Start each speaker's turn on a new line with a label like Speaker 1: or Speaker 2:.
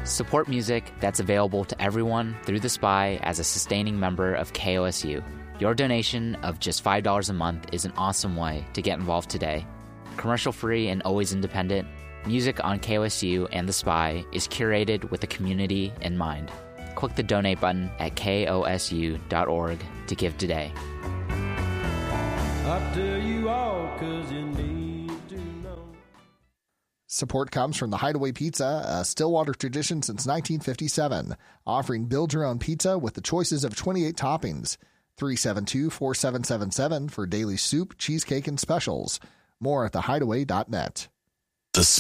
Speaker 1: Support music that's available to everyone through The Spy as a sustaining member of KOSU. Your donation of just $5 a month is an awesome way to get involved today. Commercial-free and always independent, music on KOSU and The Spy is curated with the community in mind. Click the donate button at kosu.org to give today.
Speaker 2: I tell you all 'cause you need to know.
Speaker 3: Support comes from the Hideaway Pizza, a Stillwater tradition since 1957, offering build-your-own pizza with the choices of 28 toppings. 372-4777 for daily soup, cheesecake, and specials. More at thehideaway.net.